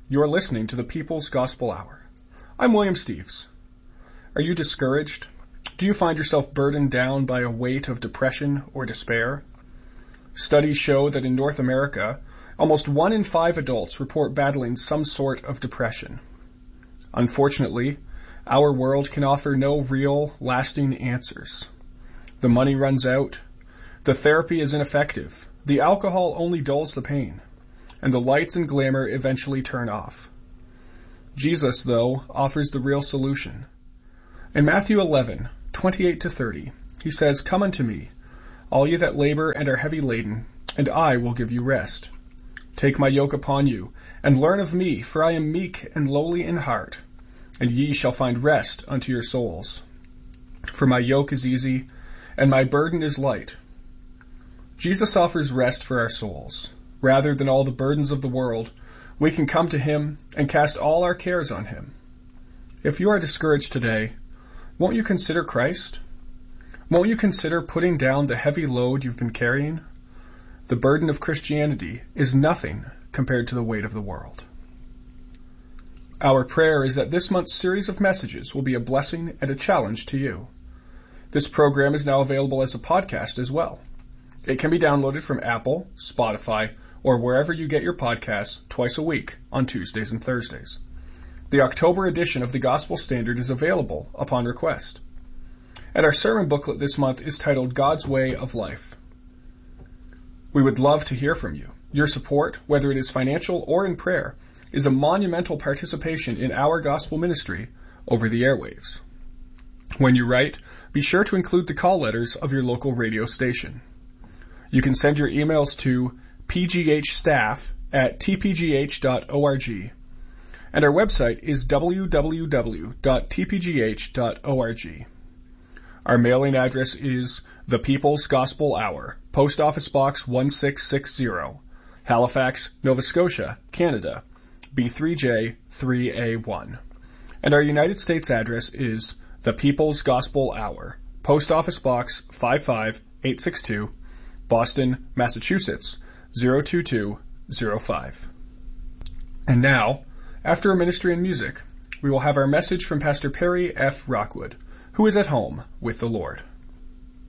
You're listening to the People's Gospel Hour. I'm William Steves. Are you discouraged? Do you find yourself burdened down by a weight of depression or despair? Studies show that in North America, almost 1 in 5 adults report battling some sort of depression. Unfortunately, our world can offer no real, lasting answers. The money runs out, the therapy is ineffective, the alcohol only dulls the pain, and the lights and glamour eventually turn off. Jesus, though, offers the real solution. In Matthew 11, 28-30, he says, "Come unto me, all ye that labor and are heavy laden, and I will give you rest. Take my yoke upon you, and learn of me, for I am meek and lowly in heart, and ye shall find rest unto your souls. For my yoke is easy, and my burden is light." Jesus offers rest for our souls. Rather than all the burdens of the world, we can come to him and cast all our cares on him. If you are discouraged today, won't you consider Christ? Won't you consider putting down the heavy load you've been carrying? The burden of Christianity is nothing compared to the weight of the world. Our prayer is that this month's series of messages will be a blessing and a challenge to you. This program is now available as a podcast as well. It can be downloaded from Apple, Spotify, or wherever you get your podcasts twice a week on Tuesdays and Thursdays. The October edition of the Gospel Standard is available upon request. And our sermon booklet this month is titled God's Way of Life. We would love to hear from you. Your support, whether it is financial or in prayer, is a monumental participation in our gospel ministry over the airwaves. When you write, be sure to include the call letters of your local radio station. You can send your emails to pghstaff@tpgh.org, and our website is www.tpgh.org. Our mailing address is The People's Gospel Hour, Post Office Box 1660, Halifax, Nova Scotia, Canada, B3J 3A1. And our United States address is The People's Gospel Hour, Post Office Box 55862, Boston, Massachusetts, 02205. And now, after a ministry and music, we will have our message from Pastor Perry F. Rockwood, who is at home with the Lord.